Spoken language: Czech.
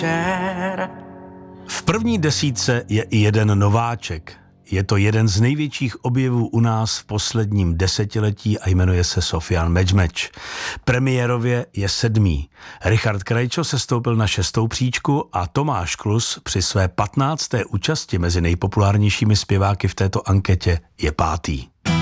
V první desítce je i jeden nováček. Je to jeden z největších objevů u nás v posledním desetiletí a jmenuje se Sofian Medžmeč. Premiérově je 7. Richard Krejčo sestoupil na 6. příčku a Tomáš Klus při své 15. účasti mezi nejpopulárnějšími zpěváky v této anketě je 5.